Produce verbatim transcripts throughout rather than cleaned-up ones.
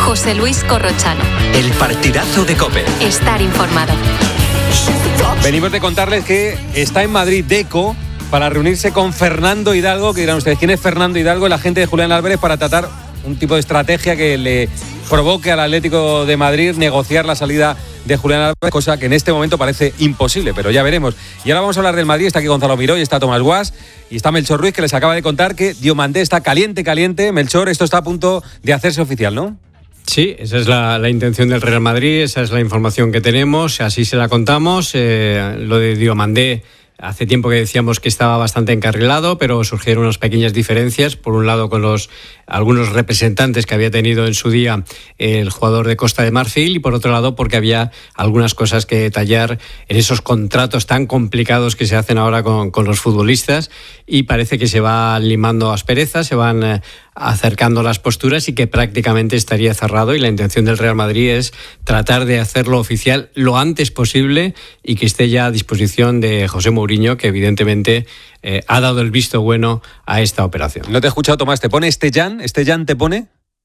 José Luis Corrochano. El partidazo de COPE. Estar informado. Venimos de contarles que está en Madrid Deco para reunirse con Fernando Hidalgo, que dirán ustedes, ¿quién es Fernando Hidalgo? El agente de Julián Álvarez, para tratar un tipo de estrategia que le provoque al Atlético de Madrid negociar la salida de Julián Álvarez, cosa que en este momento parece imposible, pero ya veremos. Y ahora vamos a hablar del Madrid. Está aquí Gonzalo Miró y está Tomás Guas y está Melchor Ruiz, que les acaba de contar que Diomandé está caliente, caliente. Melchor, esto está a punto de hacerse oficial, ¿no? Sí, esa es la, la intención del Real Madrid, esa es la información que tenemos, así se la contamos. Eh, lo de Diomandé, hace tiempo que decíamos que estaba bastante encarrilado, pero surgieron unas pequeñas diferencias. Por un lado, con los algunos representantes que había tenido en su día el jugador de Costa de Marfil, y por otro lado, porque había algunas cosas que detallar en esos contratos tan complicados que se hacen ahora con, con los futbolistas, y parece que se va limando asperezas, se van eh, acercando las posturas y que prácticamente estaría cerrado, y la intención del Real Madrid es tratar de hacerlo oficial lo antes posible y que esté ya a disposición de José Mourinho, que evidentemente eh, ha dado el visto bueno a esta operación. No te he escuchado, Tomás. ¿Te pone este Jan? ¿Este Jan te pone?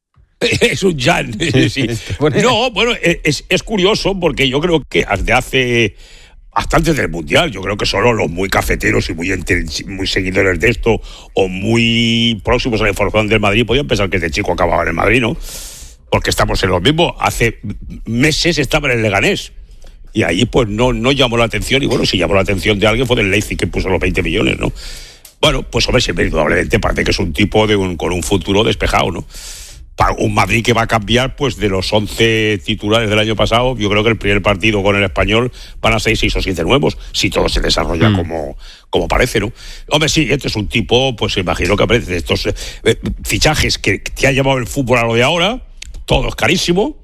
Es un Jan. Sí. No, bueno, es, es curioso porque yo creo que desde hace... hasta antes del Mundial, yo creo que solo los muy cafeteros y muy, muy seguidores de esto o muy próximos a la información del Madrid podían pensar que este chico acababa en el Madrid, ¿no? Porque estamos en lo mismo. Hace meses estaba en el Leganés y ahí pues no, no llamó la atención, y bueno, si llamó la atención de alguien fue del Leipzig, que puso los veinte millones, ¿no? Bueno, pues hombre, siempre indudablemente parece que es un tipo de un, con un futuro despejado, ¿no? Para un Madrid que va a cambiar, pues de los once titulares del año pasado, yo creo que el primer partido con el Español van a ser seis o siete nuevos, si todo se desarrolla mm. como, como parece, ¿no? Hombre, sí, este es un tipo, pues imagino que aparece de estos eh, fichajes que te ha llevado el fútbol a lo de ahora, todo es carísimo.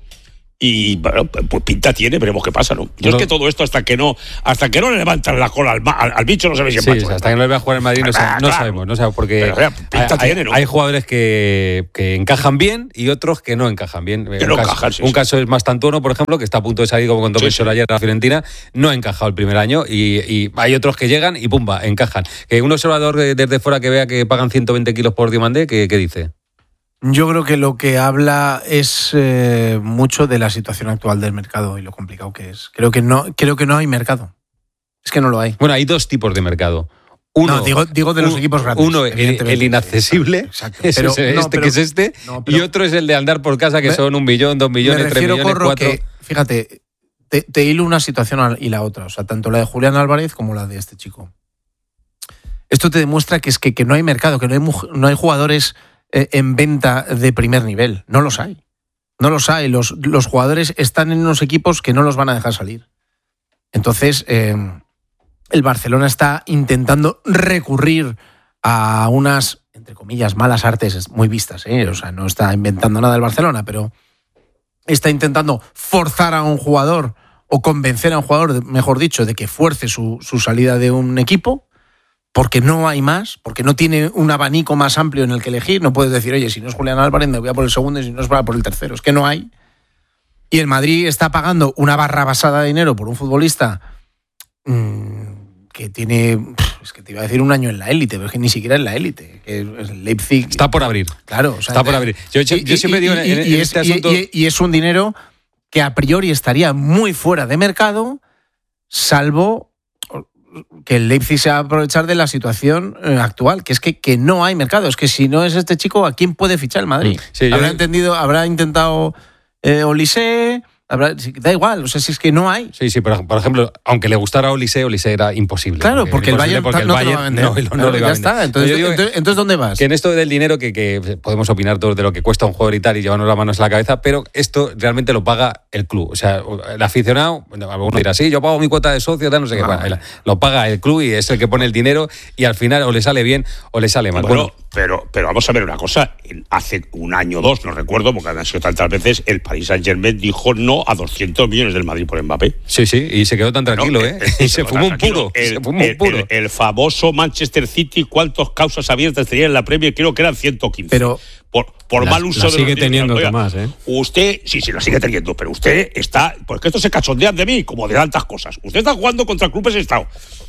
Y bueno, pues pinta tiene, veremos qué pasa, ¿no? Yo no. Es que todo esto hasta que no hasta que no le levantan la cola al, al, al bicho no sabéis si sí, es macho. Hasta que no le vea jugar en Madrid no, ah, no claro. sabemos, no sabemos, porque pero, pero, pinta hay, tiene, ¿no? Hay jugadores que, que encajan bien y otros que no encajan bien. Que un no caso, encajan, sí, un sí. caso es Mastantuono, por ejemplo, que está a punto de salir, como contó sí, Melchor sí. ayer a la Fiorentina, no ha encajado el primer año, y, y hay otros que llegan y pumba, encajan. Que un observador desde fuera que vea que pagan ciento veinte kilos por Diomandé, ¿qué, qué dice? Yo creo que lo que habla es eh, mucho de la situación actual del mercado y lo complicado que es. Creo que no, creo que no hay mercado. Es que no lo hay. Bueno, hay dos tipos de mercado. Uno, no, digo, digo de los un, equipos grandes. Uno, el, el inaccesible, exacto. Es Pero, este, no, pero, que es este, no, pero, y otro es el de andar por casa, que me, son un millón, dos millones, tres millones, Corro, cuatro. Que, fíjate, te, te hilo una situación y la otra. O sea, tanto la de Julián Álvarez como la de este chico. Esto te demuestra que es que, que no hay mercado, que no hay, no hay jugadores en venta de primer nivel. No los hay. No los hay. Los, los jugadores están en unos equipos que no los van a dejar salir. Entonces, eh, el Barcelona está intentando recurrir a unas, entre comillas, malas artes muy vistas, ¿eh? O sea, no está inventando nada el Barcelona, pero está intentando forzar a un jugador o convencer a un jugador, mejor dicho, de que fuerce su, su salida de un equipo, porque no hay más, porque no tiene un abanico más amplio en el que elegir. No puedes decir, oye, si no es Julián Álvarez me voy a por el segundo, y si no es va por el tercero. Es que no hay. Y el Madrid está pagando una barra basada de dinero por un futbolista mmm, que tiene, es que te iba a decir un año en la élite, pero es que ni siquiera en la élite, que es el Leipzig. Está por abrir. Claro. O sea, está por abrir. Yo, yo, yo siempre digo en, en, y, en es, este asunto... Y, y, y es un dinero que a priori estaría muy fuera de mercado, salvo que el Leipzig se va a aprovechar de la situación actual, que es que, que no hay mercado. Es que si no es este chico, ¿a quién puede fichar el Madrid? Sí, habrá yo... entendido, habrá intentado eh, Olise, habrá, da igual, o sea, si es que no hay. Sí, sí, pero por ejemplo, aunque le gustara a Olise, Olise era imposible. Claro, porque, porque el Bayern, porque el no Bayern no, no, no, no le iba a vender. Ya está, entonces, entonces, entonces ¿dónde vas? Que en esto del dinero, que, que podemos opinar todos de lo que cuesta un jugador y tal, y llevarnos las manos a la cabeza, pero esto realmente lo paga el club. O sea, el aficionado, bueno, alguno dirá, sí, yo pago mi cuota de socio, tal, no sé qué, bueno, lo paga el club y es el que pone el dinero, y al final o le sale bien o le sale mal. Bueno, pero, pero vamos a ver una cosa, hace un año o dos, no recuerdo, porque han sido tantas veces, el Paris Saint-Germain dijo no a doscientos millones del Madrid por Mbappé. Sí, sí, y se quedó tan tranquilo, no, ¿eh? Y se fumó un puro. El, se fumó el, un puro. El, el, el famoso Manchester City, ¿cuántas causas abiertas tenía en la Premier? Creo que eran ciento quince. Pero por, por la, mal uso la de sigue los teniendo Oiga, Tomás, ¿eh? Usted, sí, sí, la sigue teniendo, pero usted está, porque esto se cachondean de mí, como de tantas cosas. Usted está jugando contra el Club Estado.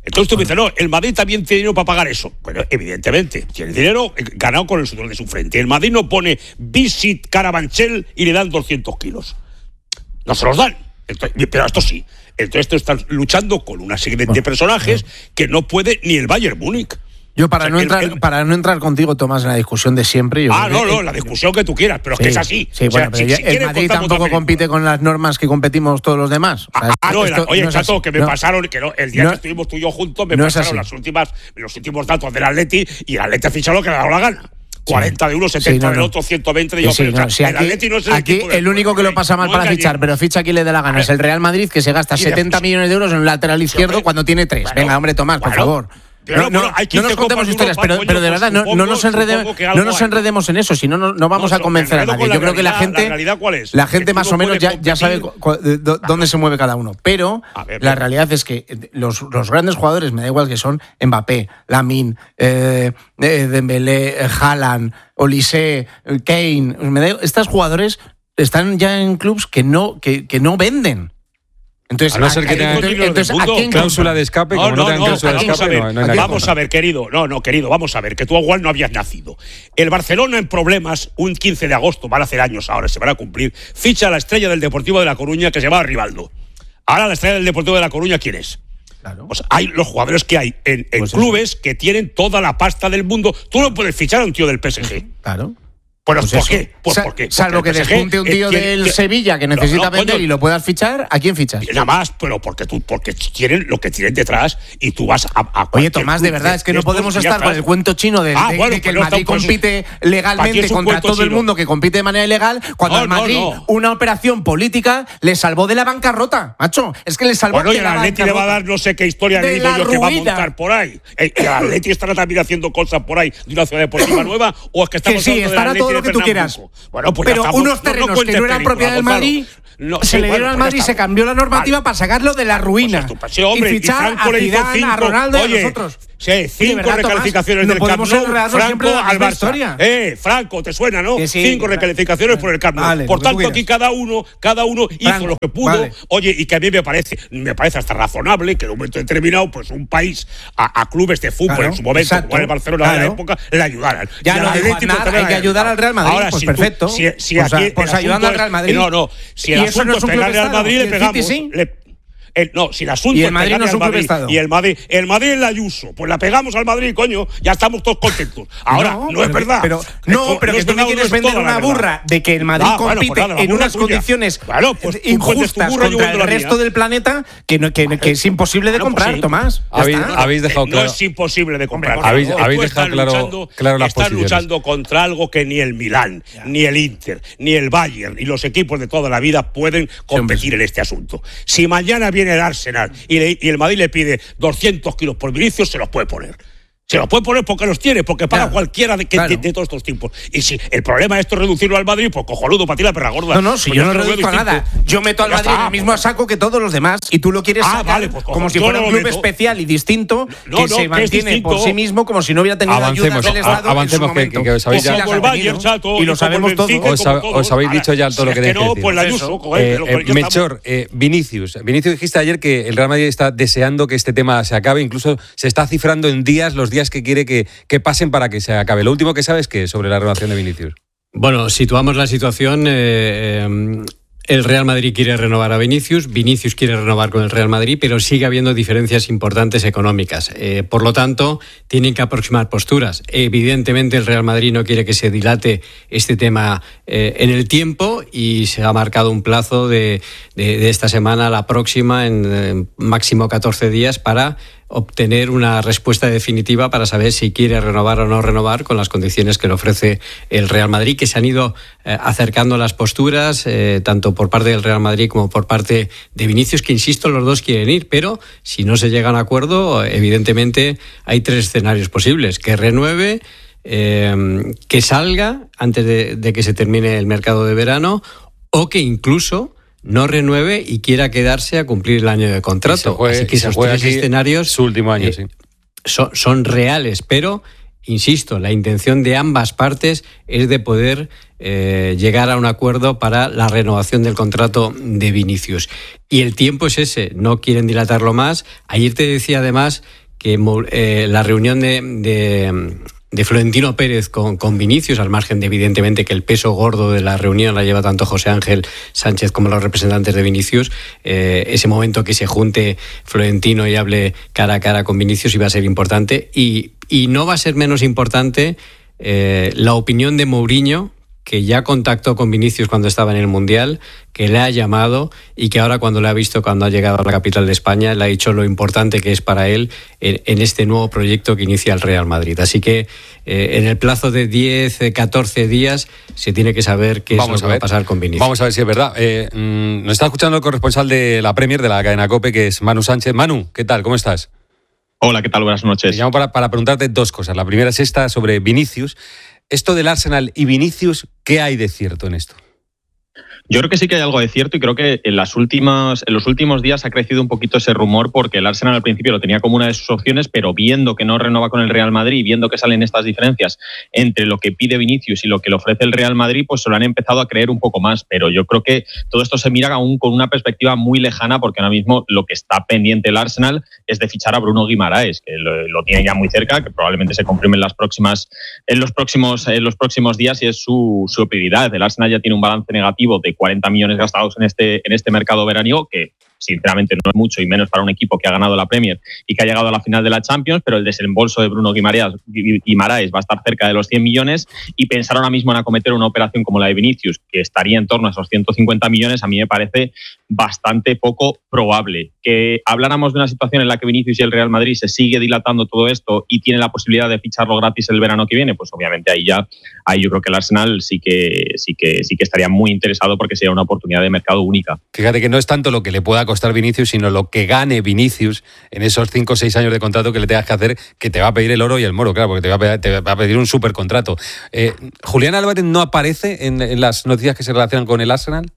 Entonces tú me dices, no, el Madrid también tiene dinero para pagar eso. Bueno, evidentemente, tiene dinero ganado con el sudor de su frente. El Madrid no pone Visit Carabanchel y le dan doscientos kilos. No se los dan. Entonces, pero esto sí. Entonces esto están luchando con una serie de, de personajes que no puede ni el Bayern Múnich. Yo para, O sea, no el- entrar, el- para no entrar contigo, Tomás, en la discusión de siempre... Yo Ah, creo no, que- no, la discusión que tú quieras, pero es Sí, que es así. Sí, O sea, bueno, pero si- ya- si el quieres Madrid contamos tampoco otra compite película. con las normas que competimos todos los demás. O sea, Ah, no, esto el- oye, no es Chato, así. que me No. pasaron, que no, el día No- que estuvimos tú y yo juntos, me no es pasaron así. las últimas, los últimos datos del Atleti y el Atleti ha fichado lo que le ha dado la gana. cuarenta de uno, setenta Sí, no, del no. otro, ciento veinte de Que yo. sí, pero, no, o sí, sea, el aquí, Atleti no es el aquí equipo del el único que lo pueblo, pasa mal no para engañemos. fichar, pero ficha a quien le dé la gana, es el Real Madrid, que se gasta Y setenta después- millones de euros en un lateral izquierdo hombre, cuando tiene tres. bueno, Venga, hombre, Tomás, por bueno, favor. pero No, no, bueno, hay no quince nos contemos copas de historias, Europa, pero, coño, pero de pues verdad, no, no supongo- nos, enredemos, supongo que no algo nos hay. enredemos en eso, si no, no, no vamos No, a convencer a enredo nadie. con la Yo creo que la realidad, gente, ¿la realidad cuál es? la Que gente tú más no o menos puedes ya, ya sabe competir. cu- cu- do- dónde se mueve cada uno. Pero A ver, la pero- realidad es que los, los grandes jugadores, me da igual que son Mbappé, Lamine, eh, eh, Dembélé, eh, Haaland, Olise, eh, Kane, me da- estos jugadores están ya en clubs que no, que, que no venden. Entonces, A no ser que a- tengan entonces, entonces, ¿a quién cláusula compran? de escape, No, como no, no, tengan no, cláusula de vamos a escape, ver, no, no hay nadie. vamos a ver, querido, no, no, querido, vamos a ver, que tú igual no habías nacido. El Barcelona en problemas, un quince de agosto, van a hacer años ahora, se van a cumplir, ficha a la estrella del Deportivo de La Coruña que se llama Rivaldo. Ahora la estrella del Deportivo de La Coruña, ¿quién es? Claro. Pues hay los jugadores que hay en, en Pues eso. clubes que tienen toda la pasta del mundo. Tú no puedes fichar a un tío del P S G. Claro. Bueno, Pues ¿por eso. qué? Pues Sa- porque, Salvo porque que el P S G despunte un tío eh, tiene- del tiene- Sevilla que No, necesita no, vender coño, y lo puedas fichar, ¿a quién fichas? Nada más, pero porque tú, porque tienen lo que tienen detrás y tú vas a. a Oye, cualquier Tomás, de club verdad, es que no estos podemos y ya estar con estás. el cuento chino de, Ah, de- bueno, de que el pues no, Madrid pues, compite ¿para qué legalmente es un contra cuento todo el chino? mundo que compite de manera ilegal, cuando No, al no, Madrid no. una operación política le salvó de la bancarrota, macho. Es que le salvó Bueno, y de el la Atleti le va a bancarrota. dar no sé qué historia De le digo la yo que va a ruina. montar por ahí. Eh, ¿El Atleti estará también haciendo cosas por ahí de una ciudad deportiva nueva? ¿O es que estamos Que sí, hablando del estará Atleti todo de lo que tú Pernambuco? quieras. Bueno, pues Pero ya estamos. unos terrenos que cuentes no eran películas, propiedad del Gonzalo. Madrid No, se sí, le bueno, dieron al pues ya Madrid, se está. cambió la normativa Vale. para sacarlo de la ruina. Pues estu- sí, hombre, y y fichar Franco a le hizo Zidane, cinco, a Ronaldo y a oye, los otros. Sí, De cinco verdad, Tomás, recalificaciones no del podemos Camp Nou, enredarnos siempre Franco en la al misma Barça. historia. Eh, Franco, te suena, ¿no? Que sí, Cinco claro. recalificaciones por el Camp Nou. Vale, por lo que tú tanto, aquí quieras. cada uno, cada uno hizo Franco, lo que pudo. vale. Oye, y que a mí me parece, me parece hasta razonable que en un momento determinado, pues un país a, a clubes de fútbol Claro, en su momento, exacto, como era el Barcelona de la claro. época, le ayudaran. Ya Y lo al dijo Atlético Aznar, también hay que le ayudar al Real Madrid, Ahora, pues si tú- perfecto. si, si Pues a- aquí pues el ayudando asunto al Real es- Madrid. No, no. Si el Y eso asunto no es es un club pegarle al Estado, Madrid, y le el City pegamos. sí. le- el- no, si el asunto Y el es Madrid no pegarle es un al club Madrid Estado. y el Madrid, el Madrid en la Ayuso, pues la pegamos al Madrid, coño, ya estamos todos contentos. Ahora, no, pero es que- verdad. Pero, Es no, co- pero que es tú me verdad, quieres no es vender toda la una verdad. burra de que el Madrid Ah, bueno, pues compite nada, la en burra unas tuya. condiciones Claro, pues tú cuentes tu injustas burra, yo contra cuento el la resto mía. del planeta que, no- que, que es imposible de Claro, pues comprar, sí. Tomás. Ya Habéis- está. habéis dejado Eh, claro- No es imposible de comprar. Hombre, habéis- Tú habéis estás dejado claro- luchando- claro las estás posiciones. luchando contra algo que ni el Milán, ni el Inter, ni el Bayern, ni los equipos de toda la vida pueden competir en este asunto. Si mañana viene el Arsenal y, le- y el Madrid le pide doscientos kilos por Vinicius, se los puede poner. Se los puede poner porque los tiene, porque paga Claro, cualquiera de, que- claro. de, de todos estos tipos. Y si el problema de esto es reducirlo al Madrid, pues cojonudo para ti la perra gorda. No, no, si Pues yo no te lo veo reduzco a distinto. nada. Yo meto al Ya Madrid está, en el mismo pues. saco que todos los demás y tú lo quieres Ah, sacar vale, pues, como cojo, si yo fuera no un lo club meto. especial y distinto No, que no, se que es mantiene por distinto. sí mismo como si no hubiera tenido Avancemos, ayudas del a- Estado avancemos, en su que- momento. que os habéis Pues sí ya- las Como ha el Bayern, tenido, chato, y lo como el sabemos todos. Benfica, Os, como ha- todos. os habéis Ahora, dicho ya todo si lo es que que tenéis no, que pues la decir. Ayuso, joder, Eh, pero eh, ya estamos. Melchor, eh, Vinicius. Vinicius, dijiste ayer que el Real Madrid está deseando que este tema se acabe, incluso se está cifrando en días los días que quiere que, que pasen para que se acabe. Lo último que sabes que es sobre la renovación de Vinicius. Bueno, situamos la situación. eh, eh, el Real Madrid quiere renovar a Vinicius, Vinicius quiere renovar con el Real Madrid, pero sigue habiendo diferencias importantes económicas. Eh, por lo tanto, tienen que aproximar posturas. Evidentemente, el Real Madrid no quiere que se dilate este tema eh, en el tiempo y se ha marcado un plazo de, de, de esta semana a la próxima, en eh, máximo catorce días, para obtener una respuesta definitiva para saber si quiere renovar o no renovar con las condiciones que le ofrece el Real Madrid, que se han ido eh, acercando las posturas, eh, tanto por parte del Real Madrid como por parte de Vinicius, que insisto, los dos quieren ir, pero si no se llega a un acuerdo, evidentemente hay tres escenarios posibles: que renueve, eh, que salga antes de, de que se termine el mercado de verano, o que incluso no renueve y quiera quedarse a cumplir el año de contrato. Y se juegue- Así que y se esos juegue tres aquí escenarios su último año, eh, sí. son, son reales, pero insisto, la intención de ambas partes es de poder eh, llegar a un acuerdo para la renovación del contrato de Vinicius. Y el tiempo es ese, no quieren dilatarlo más. Ayer te decía además que eh, la reunión de, de, de Florentino Pérez con, con Vinicius, al margen de evidentemente que el peso gordo de la reunión la lleva tanto José Ángel Sánchez como los representantes de Vinicius, eh, ese momento que se junte Florentino y hable cara a cara con Vinicius iba a ser importante. Y, y no va a ser menos importante eh, la opinión de Mourinho, que ya contactó con Vinicius cuando estaba en el Mundial, que le ha llamado y que ahora cuando le ha visto cuando ha llegado a la capital de España le ha dicho lo importante que es para él en, en este nuevo proyecto que inicia el Real Madrid. Así que eh, en el plazo de diez, catorce días se tiene que saber qué Vamos es lo que va a pasar con Vinicius. Vamos a ver si es verdad. Eh, mmm, nos está escuchando el corresponsal de la Premier, de la cadena COPE, que es Manu Sánchez. Manu, ¿qué tal? ¿Cómo estás? Hola, ¿qué tal? Buenas noches. Te llamo para, para preguntarte dos cosas. La primera es esta sobre Vinicius. Esto del Arsenal y Vinicius, ¿qué hay de cierto en esto? Yo creo que sí que hay algo de cierto y creo que en, las últimas, en los últimos días ha crecido un poquito ese rumor porque el Arsenal al principio lo tenía como una de sus opciones, pero viendo que no renova con el Real Madrid, viendo que salen estas diferencias entre lo que pide Vinicius y lo que le ofrece el Real Madrid, pues se lo han empezado a creer un poco más. Pero yo creo que todo esto se mira aún con una perspectiva muy lejana porque ahora mismo lo que está pendiente el Arsenal es de fichar a Bruno Guimaraes, que lo, lo tiene ya muy cerca, que probablemente se confirme en, las próximas, en, los, próximos, en los próximos días y es su, su prioridad. El Arsenal ya tiene un balance negativo de cuarenta millones gastados en este, en este mercado veraniego, que sinceramente no es mucho y menos para un equipo que ha ganado la Premier y que ha llegado a la final de la Champions, pero el desembolso de Bruno Guimaraes, Guimaraes va a estar cerca de los cien millones y pensar ahora mismo en acometer una operación como la de Vinicius, que estaría en torno a esos ciento cincuenta millones, a mí me parece bastante poco probable. Que habláramos de una situación en la que Vinicius y el Real Madrid se sigue dilatando todo esto y tiene la posibilidad de ficharlo gratis el verano que viene, pues obviamente ahí ya ahí yo creo que el Arsenal sí que, sí que, sí que estaría muy interesado porque sería una oportunidad de mercado única. Fíjate que no es tanto lo que le pueda costar Vinicius, sino lo que gane Vinicius en esos cinco o seis años de contrato que le tengas que hacer, que te va a pedir el oro y el moro, claro, porque te va a pedir, te va a pedir un supercontrato. Eh, ¿Julián Álvarez no aparece en, en las noticias que se relacionan con el Arsenal?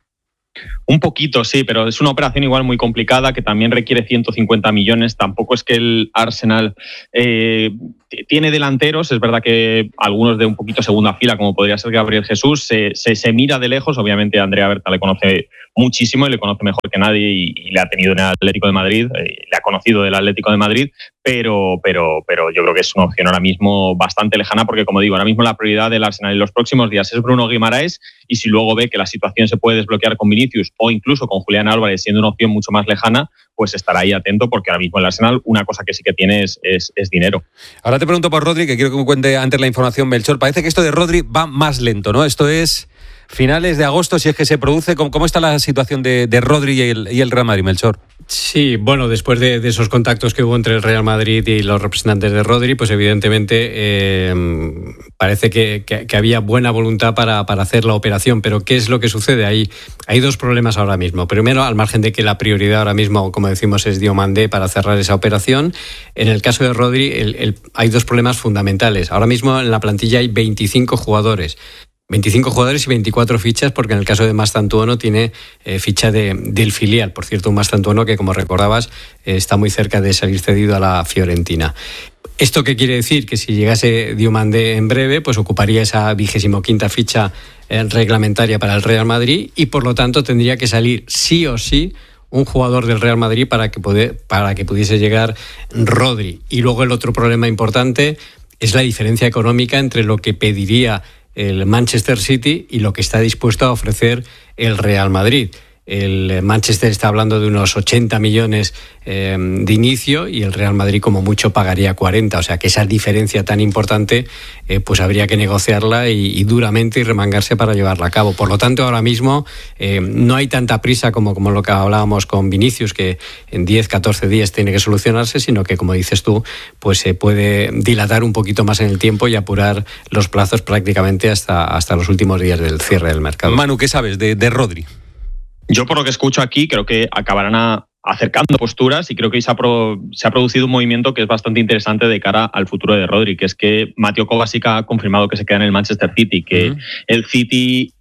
Un poquito, sí, pero es una operación igual muy complicada que también requiere ciento cincuenta millones. Tampoco es que el Arsenal eh, tiene delanteros, es verdad que algunos de un poquito segunda fila, como podría ser Gabriel Jesús, se, se, se mira de lejos. Obviamente Andrea Berta le conoce muchísimo y le conoce mejor que nadie y, y le ha tenido en el Atlético de Madrid, eh, le ha conocido del Atlético de Madrid, pero, pero, pero yo creo que es una opción ahora mismo bastante lejana porque, como digo, ahora mismo la prioridad del Arsenal en los próximos días es Bruno Guimaraes y si luego ve que la situación se puede desbloquear con Vinicius o incluso con Julián Álvarez siendo una opción mucho más lejana, pues estará ahí atento porque ahora mismo el Arsenal una cosa que sí que tiene es, es, es dinero. Ahora te pregunto por Rodri, que quiero que me cuente antes la información, Melchor. Parece que esto de Rodri va más lento, ¿no? Esto es finales de agosto, si es que se produce. ¿Cómo, cómo está la situación de, de Rodri y el, y el Real Madrid, Melchor? Sí, bueno, después de, de esos contactos que hubo entre el Real Madrid y los representantes de Rodri, pues evidentemente eh, parece que, que, que había buena voluntad para, para hacer la operación, pero ¿qué es lo que sucede? Hay, hay dos problemas ahora mismo. Primero, al margen de que la prioridad ahora mismo, como decimos, es Diomandé para cerrar esa operación, en el caso de Rodri el, el, hay dos problemas fundamentales. Ahora mismo en la plantilla hay veinticinco jugadores. veinticinco jugadores y veinticuatro fichas, porque en el caso de Mastantuono tiene eh, ficha de, del filial. Por cierto, un Mastantuono que, como recordabas, eh, está muy cerca de salir cedido a la Fiorentina. ¿Esto qué quiere decir? Que si llegase Diomandé en breve, pues ocuparía esa vigésimo quinta ficha eh, reglamentaria para el Real Madrid y, por lo tanto, tendría que salir sí o sí un jugador del Real Madrid para que, pude, para que pudiese llegar Rodri. Y luego el otro problema importante es la diferencia económica entre lo que pediría el Manchester City y lo que está dispuesto a ofrecer el Real Madrid. El Manchester está hablando de unos ochenta millones eh, de inicio y el Real Madrid como mucho pagaría cuarenta. O sea que esa diferencia tan importante eh, pues habría que negociarla y, y duramente y remangarse para llevarla a cabo. Por lo tanto, ahora mismo eh, no hay tanta prisa como, como lo que hablábamos con Vinicius, que en diez, catorce días tiene que solucionarse, sino que, como dices tú, pues se puede dilatar un poquito más en el tiempo y apurar los plazos prácticamente hasta, hasta los últimos días del cierre del mercado. Manu, ¿qué sabes de, de Rodri? Yo, por lo que escucho aquí, creo que acabarán a, acercando posturas y creo que se ha, pro, se ha producido un movimiento que es bastante interesante de cara al futuro de Rodri, que es que Mateo Kovacic ha confirmado que se queda en el Manchester City, que uh-huh. el City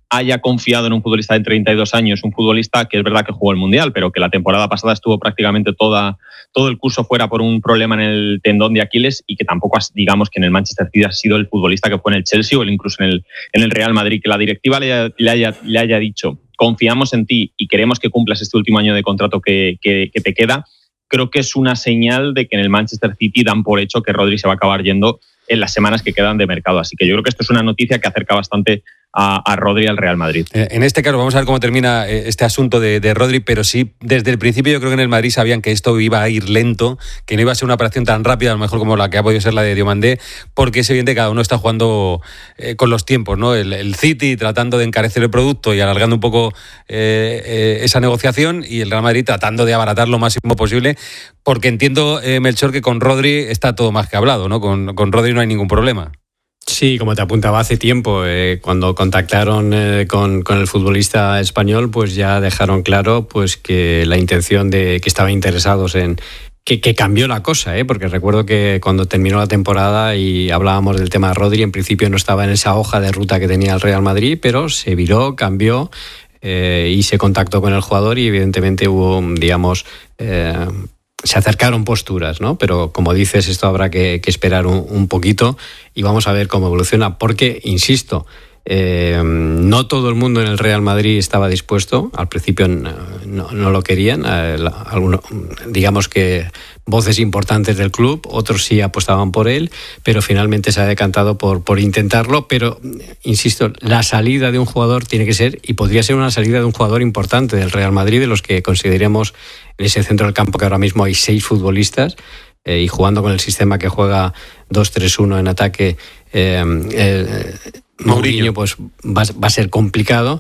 haya confiado en un futbolista de treinta y dos años, un futbolista que es verdad que jugó el Mundial, pero que la temporada pasada estuvo prácticamente toda, todo el curso fuera por un problema en el tendón de Aquiles y que tampoco, digamos, que en el Manchester City ha sido el futbolista que fue en el Chelsea o incluso en el, en el Real Madrid, que la directiva le haya, le haya, le haya dicho confiamos en ti y queremos que cumplas este último año de contrato que, que, que te queda, creo que es una señal de que en el Manchester City dan por hecho que Rodri se va a acabar yendo en las semanas que quedan de mercado. Así que yo creo que esto es una noticia que acerca bastante a, a Rodri al Real Madrid. En este caso, vamos a ver cómo termina este asunto de, de Rodri, pero sí, desde el principio yo creo que en el Madrid sabían que esto iba a ir lento, que no iba a ser una operación tan rápida, a lo mejor como la que ha podido ser la de Diomandé, porque es evidente que cada uno está jugando eh, con los tiempos, ¿no? El, el City tratando de encarecer el producto y alargando un poco eh, eh, esa negociación, y el Real Madrid tratando de abaratar lo máximo posible, porque entiendo, eh, Melchor, que con Rodri está todo más que hablado, ¿no? Con, con Rodri no hay ningún problema. Sí, como te apuntaba hace tiempo, eh, cuando contactaron eh, con, con el futbolista español, pues ya dejaron claro pues que la intención de que estaban interesados en que, que cambió la cosa, eh, porque recuerdo que cuando terminó la temporada y hablábamos del tema de Rodri, en principio no estaba en esa hoja de ruta que tenía el Real Madrid, pero se viró, cambió eh, y se contactó con el jugador y evidentemente hubo, digamos, eh, se acercaron posturas, ¿no? Pero como dices, esto habrá que, que esperar un, un poquito y vamos a ver cómo evoluciona, porque, insisto, eh, no todo el mundo en el Real Madrid estaba dispuesto, al principio no, no, no lo querían, eh, alguno, digamos que voces importantes del club, otros sí apostaban por él, pero finalmente se ha decantado por, por intentarlo, pero, insisto, la salida de un jugador tiene que ser, y podría ser una salida de un jugador importante del Real Madrid, de los que consideremos en ese centro del campo que ahora mismo hay seis futbolistas, eh, y jugando con el sistema que juega dos tres uno en ataque, eh, eh, Mourinho pues va, va a ser complicado.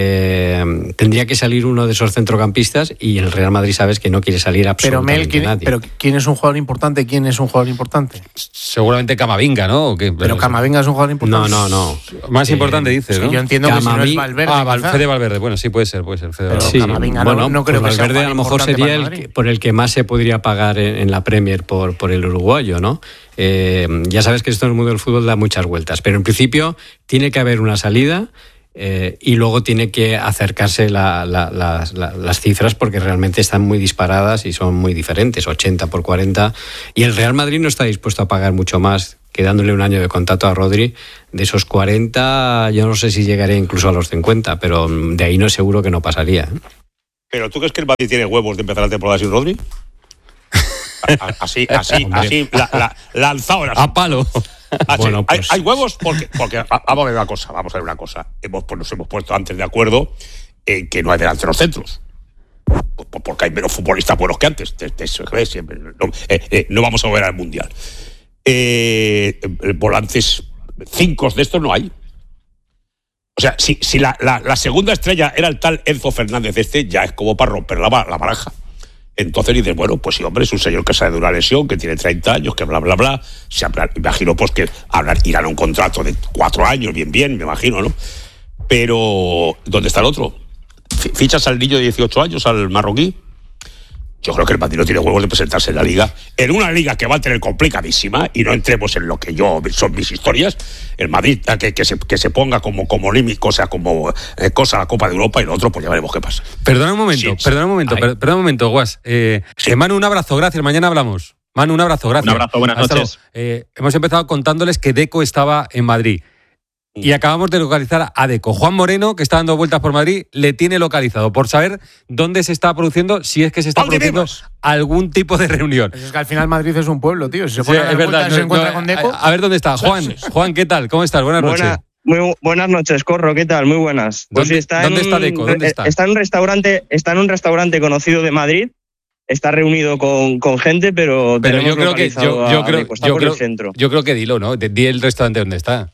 Eh, tendría que salir uno de esos centrocampistas y el Real Madrid sabes que no quiere salir absolutamente pero Mel, ¿quién, nadie. Pero ¿quién es un jugador importante? ¿Quién es un jugador importante? Seguramente Camavinga, ¿no? ¿O qué? Pero Camavinga es un jugador importante. No, no, no. Más eh, importante dices, ¿no? Sí, yo entiendo Camavinga, que si no es Valverde. Ah, Val, Fede Valverde. Bueno, sí puede ser, puede ser. Fede pero Valverde. Sí, Camavinga bueno, no, no creo pues que sea Valverde a lo mejor sería el que, por el que más se podría pagar en, en la Premier por, por el uruguayo, ¿no? Eh, ya sabes que esto en el mundo del fútbol da muchas vueltas, pero en principio tiene que haber una salida. Eh, y luego tiene que acercarse la, la, la, la, las cifras, porque realmente están muy disparadas y son muy diferentes, ochenta por cuarenta, y el Real Madrid no está dispuesto a pagar mucho más, quedándole un año de contrato a Rodri. De esos cuarenta yo no sé si llegaría incluso a los cincuenta, pero de ahí no es seguro que no pasaría. ¿Pero tú crees que el Madrid tiene huevos de empezar la temporada sin Rodri? Así, así, así, la, la, lanzado así. A palo. Así, Bueno, pues... hay, hay huevos porque, porque vamos a ver una cosa, vamos a ver una cosa. Hemos, pues nos hemos puesto antes de acuerdo en que no hay delanteros centros. Pues porque hay menos futbolistas buenos que antes. Eso es siempre. No, eh, eh, no vamos a volver al Mundial. Eh, volantes, cinco de estos no hay. O sea, si, si la, la, la segunda estrella era el tal Enzo Fernández, este ya es como para romper la, la baraja. Entonces dices, bueno, pues sí, hombre, es un señor que sale de una lesión, que tiene treinta años, que bla, bla, bla. Se habla, imagino pues que hablar, irán a un contrato de cuatro años, bien, bien, me imagino, ¿no? Pero, ¿dónde está el otro? ¿Fichas al niño de dieciocho años, al marroquí? Yo creo que el Madrid no tiene huevos de presentarse en la Liga. En una Liga que va a tener complicadísima, y no entremos en lo que yo son mis historias, el Madrid que, que, se, que se ponga como, como límite, o sea, como eh, cosa a la Copa de Europa, y lo otro, pues ya veremos qué pasa. Perdona un momento, sí, perdona un momento, per, perdona un momento, Guas. Eh, sí. Manu, un abrazo, gracias, mañana hablamos. Manu, un abrazo, gracias. Un abrazo, buenas Hasta noches. Eh, hemos empezado contándoles que Deco estaba en Madrid. Y acabamos de localizar a Deco. Juan Moreno, que está dando vueltas por Madrid, le tiene localizado por saber dónde se está produciendo, si es que se está produciendo vemos? algún tipo de reunión. Pues es que al final Madrid es un pueblo, tío. Si se pone sí, a dar es verdad, vueltas, no, se encuentra no, con Deco. A, a ver dónde está. Juan, Juan, ¿qué tal? ¿Cómo estás? Buenas Buena, noches. Muy buenas noches, Corro. ¿Qué tal? Muy buenas. Pues ¿Dónde, está, ¿dónde en está un, Deco? ¿Dónde está? Está en un restaurante, está en un restaurante conocido de Madrid. Está reunido con, con gente, pero, pero yo creo que yo, yo creo, Deco. Está yo por creo, el centro. Yo creo que dilo, ¿no? Di el restaurante donde está.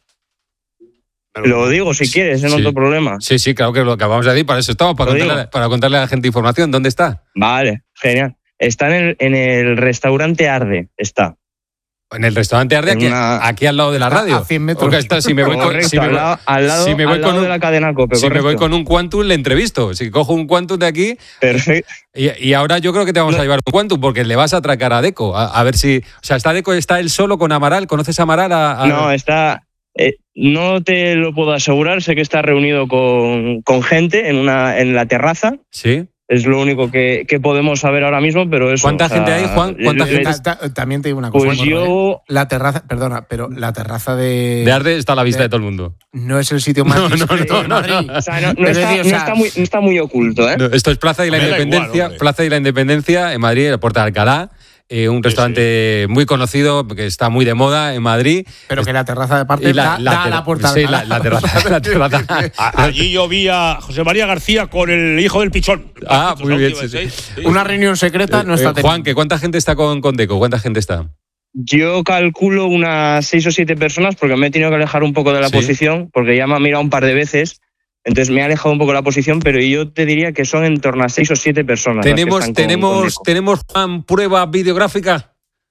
Lo digo si quieres, no sí. otro problema. Sí, sí, claro que lo acabamos de decir, para eso estamos, para contarle, para contarle a la gente información. ¿Dónde está? Vale, genial. Está en el, en el restaurante Arde, está. En el restaurante Arde, aquí, una... aquí al lado de la radio. A cien metros. Está, si me voy correcto, con, si me al lado, al lado, si me voy al lado con un, de la cadena COPE, Si correcto. me voy con un Quantum, le entrevisto. Si cojo un Quantum de aquí... Perfecto. Y, y ahora yo creo que te vamos no. a llevar un Quantum, porque le vas a atracar a Deco. A, a ver si... O sea, está Deco, está él solo con Amaral. ¿Conoces a Amaral? A, a... No, está... Eh, no te lo puedo asegurar, sé que está reunido con, con gente en, una, en la terraza. Sí. Es lo único que, que podemos saber ahora mismo, pero eso... ¿Cuánta o sea, gente hay, Juan? ¿Cuánta le, gente? Le, Ta, ta, también te digo una cosa. Pues yo... La terraza, perdona, pero la terraza de... De Arde está a la vista de, de todo el mundo. No es el sitio más no, no, no, de no, Madrid. no. O sea, no, no, está, decir, o sea, no, está muy, no está muy oculto, ¿eh? No, esto es Plaza de la Independencia, igual, Plaza de la Independencia en Madrid, el Puerta de Alcalá. Eh, un restaurante sí, sí. muy conocido, que está muy de moda en Madrid. Pero que la terraza de parte la, da, la, da a la puerta. Sí, la, la terraza. La terraza. Allí yo vi a José María García con el hijo del Pichón. Ah, muy bien. Sí, sí. Sí. Una reunión secreta no está eh, Juan, ¿que ¿cuánta gente está con, con Deco? ¿Cuánta gente está? Yo calculo unas seis o siete personas, porque me he tenido que alejar un poco de la ¿Sí? posición, porque ya me ha mirado un par de veces. Entonces me ha alejado un poco la posición, pero yo te diría que son en torno a seis o siete personas. ¿Tenemos, tenemos, con ¿tenemos Juan, prueba videográfica?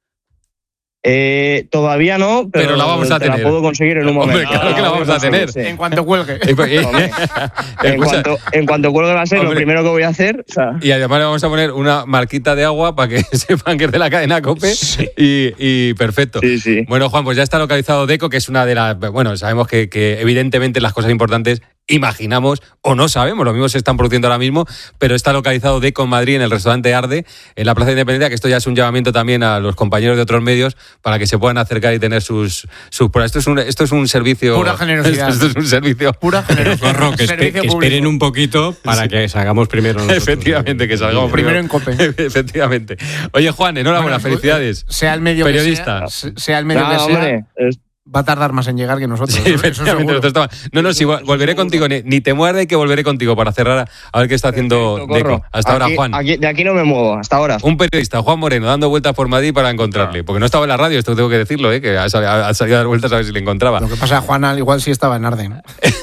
Eh, todavía no, pero, pero la vamos a te tener. La puedo conseguir en un momento. Hombre, claro que la vamos a tener. Sí. En cuanto cuelgue. en, cuanto, en cuanto cuelgue va a ser Hombre. lo primero que voy a hacer. O sea. Y además le vamos a poner una marquita de agua para que sepan que es de la cadena COPE. Sí. Y, y perfecto. Sí, sí. Bueno, Juan, pues ya está localizado Deco, que es una de las... Bueno, sabemos que, que evidentemente las cosas importantes imaginamos o no sabemos, lo mismo se están produciendo ahora mismo, pero está localizado Deco en Madrid, en el restaurante Arde, en la Plaza de Independencia, que esto ya es un llamamiento también a los compañeros de otros medios para que se puedan acercar y tener sus, sus pruebas. Esto es un, esto es un servicio... Pura generosidad. Esto es un servicio... Pura generosidad. Corro, que, espe, que esperen un poquito para sí. que salgamos primero nosotros. Efectivamente, que salgamos primero. primero en COPE. Efectivamente. Oye, Juan, enhorabuena, bueno, felicidades. Sea el medio Periodista. Que sea, sea el medio no, que sea... Hombre, es... Va a tardar más en llegar que nosotros. Sí, efectivamente. Nosotros no, no, sí, volveré contigo. Ni, ni te muerde que volveré contigo para cerrar a ver qué está haciendo Deco. Hasta aquí, ahora, Juan. Aquí, de aquí no me muevo, hasta ahora. Un periodista, Juan Moreno, dando vueltas por Madrid para encontrarle. Porque no estaba en la radio, esto tengo que decirlo, ¿eh? Que ha salido, ha salido a dar vueltas a ver si le encontraba. Lo que pasa, Juan, al igual sí estaba en Arden.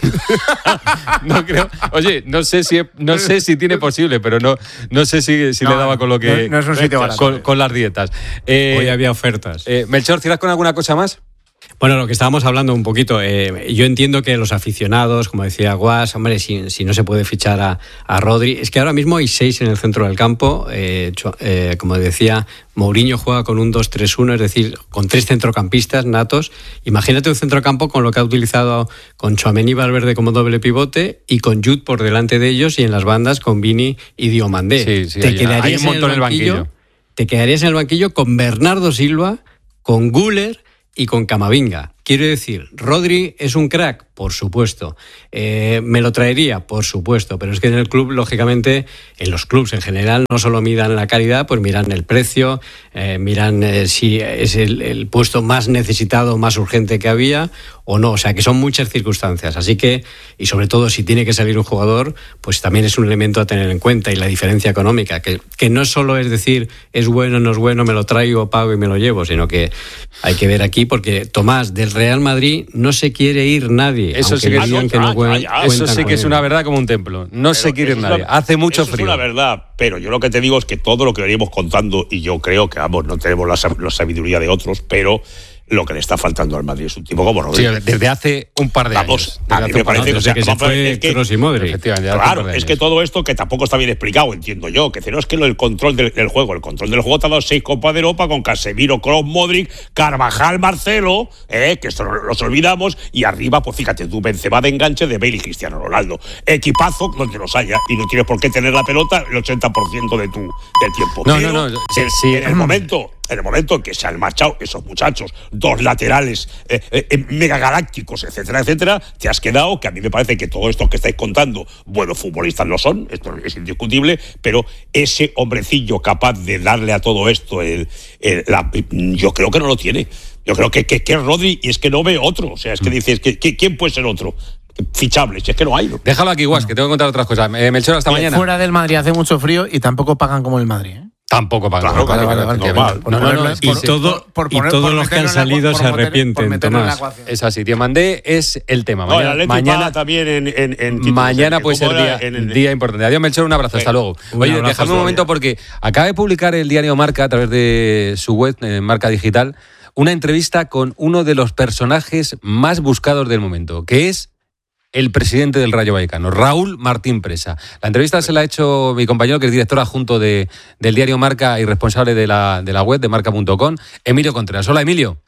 No creo. Oye, no sé si no sé si tiene posible, pero no, no sé si, si no, le daba con lo que. No, no es un sitio barato. Con, con las dietas. Eh, Hoy había ofertas. Eh, Melchor, ¿cierras con alguna cosa más? Bueno, lo que estábamos hablando un poquito, eh, yo entiendo que los aficionados, como decía Guas, hombre, si, si no se puede fichar a, a Rodri, es que ahora mismo hay seis en el centro del campo, eh, eh, como decía, Mourinho juega con un dos tres uno, es decir, con tres centrocampistas natos. Imagínate un centrocampo con lo que ha utilizado con Tchouaméni y Valverde como doble pivote y con Jude por delante de ellos y en las bandas con Vini y Diomandé. Sí, sí, te hay, quedarías hay un montón en el banquillo, banquillo. Te quedarías en el banquillo con Bernardo Silva, con Güler y con Camavinga. Quiero decir, Rodri es un crack, por supuesto. Eh, ¿Me lo traería? Por supuesto. Pero es que en el club, lógicamente, en los clubs en general, no solo miran la calidad, pues miran el precio, eh, miran eh, si es el, el puesto más necesitado, más urgente que había o no. O sea, que son muchas circunstancias. Así que, y sobre todo, si tiene que salir un jugador, pues también es un elemento a tener en cuenta. Y la diferencia económica, que, que no solo es decir, es bueno, no es bueno, me lo traigo, pago y me lo llevo, sino que hay que ver aquí, porque Tomás, del Real Madrid no se quiere ir nadie. Eso sí que, es, que no cuenten, eso sí que es una verdad como un templo. No pero se quiere ir nadie. Una, Hace mucho eso frío. Es una verdad, pero yo lo que te digo es que todo lo que veníamos contando, y yo creo que vamos, no tenemos la, la sabiduría de otros, pero lo que le está faltando al Madrid es un tipo como Rodri. Sí, desde hace un par de vamos, años. A mí me parece que, o sea, que se fue es que, Kroos y Modric. Claro, es que todo esto que tampoco está bien explicado, entiendo yo, que no es que el control del, del juego, el control del juego te ha dado seis Copas de Europa con Casemiro, Kroos, Modric, Carvajal, Marcelo, eh, que esto los olvidamos, y arriba, pues fíjate, tú Benzema de enganche de Bale y Cristiano Ronaldo. Equipazo donde los haya, y no tienes por qué tener la pelota el ochenta por ciento de tu, del tiempo. No, Pero no, no. Sí, sí. En el momento... En el momento en que se han marchado esos muchachos, dos laterales eh, eh, megagalácticos, etcétera, etcétera, te has quedado, que a mí me parece que todo esto que estáis contando, buenos futbolistas lo son, esto es indiscutible, pero ese hombrecillo capaz de darle a todo esto, el, el, la, yo creo que no lo tiene. Yo creo que, que, que es Rodri, y es que no ve otro. O sea, es que dices, que, que, ¿quién puede ser otro? Fichable, si es que no hay. ¿no? Déjalo aquí, Guas, que tengo que contar otras cosas. Eh, Melchor, hasta y mañana. Fuera del Madrid hace mucho frío y tampoco pagan como el Madrid, ¿eh? Tampoco pagan. Claro, vale, vale, vale, normal. No, no, no, y todo, por, por, y todos los que han salido por, por se meter, arrepienten, Tomás. Es así, Diomandé es el tema. No, mañana el mañana también en, en, en mañana puede ser día, en el... día importante. Adiós, Melchor, un abrazo, sí. Hasta luego. Un Oye, déjame un momento porque acaba de publicar el diario Marca a través de su web, eh, Marca Digital, una entrevista con uno de los personajes más buscados del momento, que es el presidente del Rayo Vallecano, Raúl Martín Presa. La entrevista se la ha hecho mi compañero, que es director adjunto de, del diario Marca y responsable de la, de la web de marca punto com, Emilio Contreras. Hola, Emilio.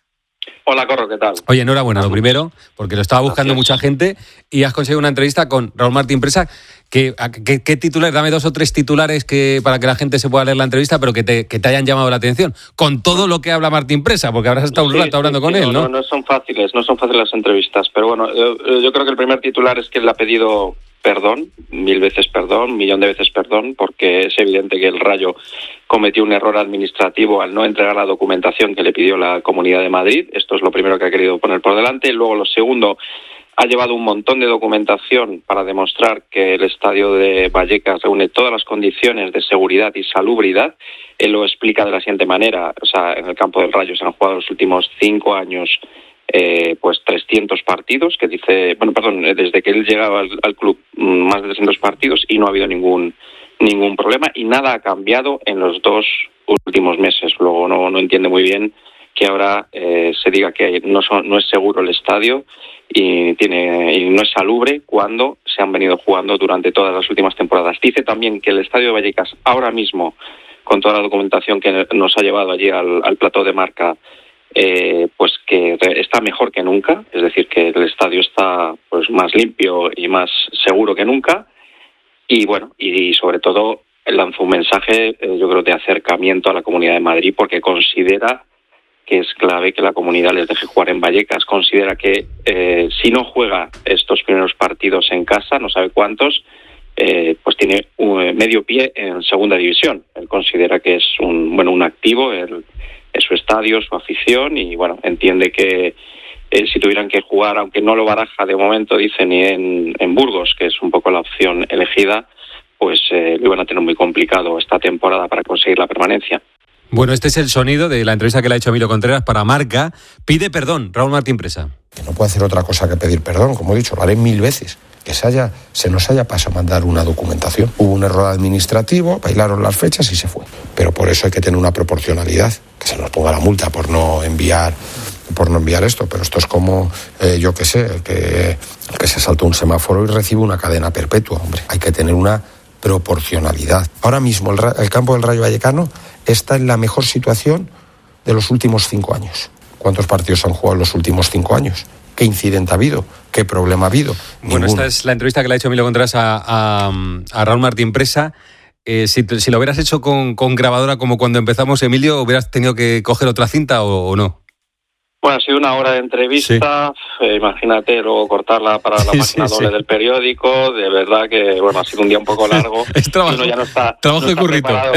Hola, Corro, ¿qué tal? Oye, enhorabuena, lo primero, porque lo estaba buscando Gracias. mucha gente y has conseguido una entrevista con Raúl Martín Presa. ¿Qué, qué, qué titulares? Dame dos o tres titulares que para que la gente se pueda leer la entrevista, pero que te, que te hayan llamado la atención. Con todo lo que habla Martín Presa, porque habrás estado un sí, rato hablando sí, con sí, él, ¿no? ¿no? No, no son fáciles, no son fáciles las entrevistas, pero bueno, yo, yo creo que el primer titular es que él ha pedido perdón, mil veces perdón, un millón de veces perdón, porque es evidente que el Rayo cometió un error administrativo al no entregar la documentación que le pidió la Comunidad de Madrid. Esto es lo primero que ha querido poner por delante. Luego, lo segundo, ha llevado un montón de documentación para demostrar que el estadio de Vallecas reúne todas las condiciones de seguridad y salubridad. Él lo explica de la siguiente manera. O sea, en el campo del Rayo se han jugado los últimos cinco años eh, pues trescientos partidos, que dice, bueno, perdón, desde que él llegaba al, al club, más de trescientos partidos y no ha habido ningún ningún problema y nada ha cambiado en los dos últimos meses. Luego no, no entiende muy bien que ahora eh, se diga que no, son, no es seguro el estadio y, tiene, y no es salubre cuando se han venido jugando durante todas las últimas temporadas. Dice también que el estadio de Vallecas ahora mismo, con toda la documentación que nos ha llevado allí al, al plató de marca, eh, pues que está mejor que nunca, es decir, que el estadio está pues más limpio y más seguro que nunca. Y bueno, y sobre todo lanzó un mensaje, eh, yo creo, de acercamiento a la Comunidad de Madrid, porque considera que es clave que la comunidad les deje jugar en Vallecas. Considera que eh, si no juega estos primeros partidos en casa, no sabe cuántos, eh, pues tiene un medio pie en segunda división. Él considera que es un bueno un activo, el, es su estadio, su afición, y bueno, entiende que Eh, si tuvieran que jugar, aunque no lo baraja de momento, dice, ni en, en Burgos, que es un poco la opción elegida, pues eh, lo iban a tener muy complicado esta temporada para conseguir la permanencia. Bueno, este es el sonido de la entrevista que le ha hecho Emilio Contreras para Marca. Pide perdón, Raúl Martín Presa. Que no puede hacer otra cosa que pedir perdón, como he dicho, lo haré mil veces. Que se, haya, se nos haya pasado a mandar una documentación. Hubo un error administrativo, bailaron las fechas y se fue. Pero por eso hay que tener una proporcionalidad, que se nos ponga la multa por no enviar por no enviar esto, pero esto es como, eh, yo qué sé, el que, el que se salta un semáforo y recibe una cadena perpetua, hombre. Hay que tener una proporcionalidad. Ahora mismo el, el campo del Rayo Vallecano está en la mejor situación de los últimos cinco años. ¿Cuántos partidos han jugado en los últimos cinco años? ¿Qué incidente ha habido? ¿Qué problema ha habido? Bueno, Ninguno. Esta es la entrevista que le ha hecho Emilio Contreras a, a, a Raúl Martín Presa. Eh, si, si lo hubieras hecho con, con grabadora como cuando empezamos, Emilio, ¿hubieras tenido que coger otra cinta o, o no? Bueno, ha sido una hora de entrevista, sí. eh, imagínate luego cortarla para la sí, página sí, doble sí. del periódico, de verdad que, bueno, ha sido un día un poco largo. Es trabajo, y uno ya no está, trabajo no de currito.